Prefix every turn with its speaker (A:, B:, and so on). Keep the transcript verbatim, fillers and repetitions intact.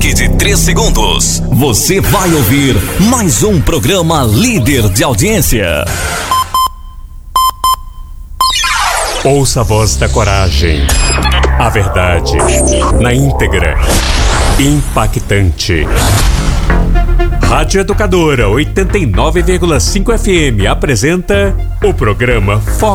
A: clique de três segundos, você vai ouvir mais um programa líder de audiência.
B: Ouça a voz da coragem, a verdade, na íntegra, impactante. Rádio Educadora oitenta e nove vírgula cinco F M apresenta o programa Foco